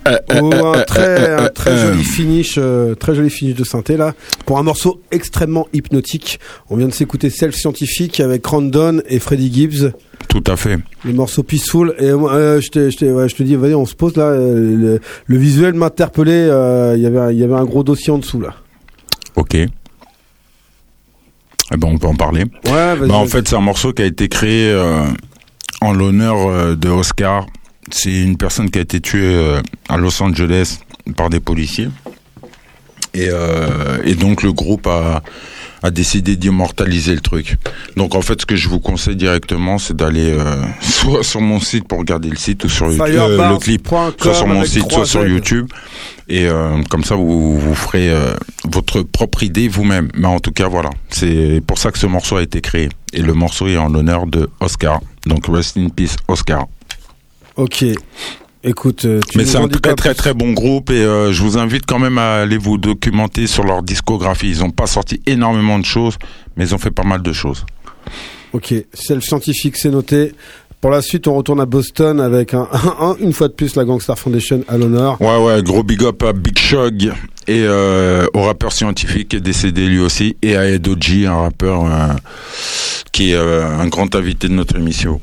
Un très joli finish de synthé là pour un morceau extrêmement hypnotique. On vient de s'écouter Self Scientific avec Randon et Freddie Gibbs. Tout à fait. Le morceau Peaceful. Et je te dis, vas-y, on se pose là. Le visuel m'interpellait. Il y avait un gros dossier en dessous là. Ok. Eh ben, on peut en parler. Ouais, vas-y, en fait, c'est un morceau qui a été créé en l'honneur de Oscar. C'est une personne qui a été tuée à Los Angeles par des policiers. Et donc, le groupe a décidé d'immortaliser le truc. Donc, en fait, ce que je vous conseille directement, c'est d'aller soit sur mon site pour regarder le site ou sur le clip, soit sur mon site, soit sur YouTube. Et comme ça, vous ferez votre propre idée vous-même. Mais en tout cas, voilà. C'est pour ça que ce morceau a été créé. Et le morceau est en l'honneur de Oscar. Donc, rest in peace, Oscar. Ok. Écoute, mais c'est un très très bon groupe et je vous invite quand même à aller vous documenter sur leur discographie. Ils n'ont pas sorti énormément de choses, mais ils ont fait pas mal de choses. Ok, Self Scientific, c'est noté. Pour la suite, on retourne à Boston avec une fois de plus la Gangstar Foundation à l'honneur. Ouais, gros big up à Big Shug et au rappeur scientifique qui est décédé lui aussi, et à Ed O.G, un rappeur qui est un grand invité de notre émission.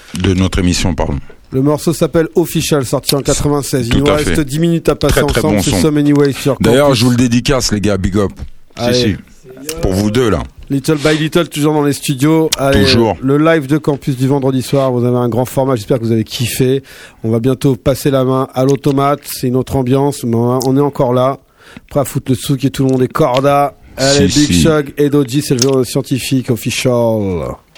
Le morceau s'appelle Official, sorti en 96. Il nous reste 10 minutes à passer très ensemble. Bon C'est Some Anyway sur Campus. D'ailleurs, je vous le dédicace, les gars, big up. Si. Pour vous deux, là. Little by Little, toujours dans les studios. Allez, toujours. Le live de Campus du vendredi soir. Vous avez un grand format. J'espère que vous avez kiffé. On va bientôt passer la main à l'automate. C'est une autre ambiance, mais on est encore là. Prêt à foutre le souk et tout le monde est corda. Allez, Big Shug et Doji, c'est le genre scientifique official.